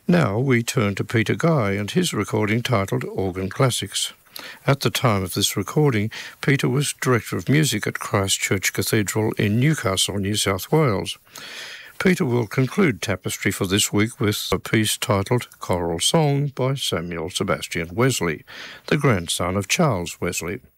Now we turn to Peter Guy and his recording titled Organ Classics. At the time of this recording, Peter was Director of Music at Christ Church Cathedral in Newcastle, New South Wales. Peter will conclude Tapestry for this week with a piece titled Choral Song by Samuel Sebastian Wesley, the grandson of Charles Wesley.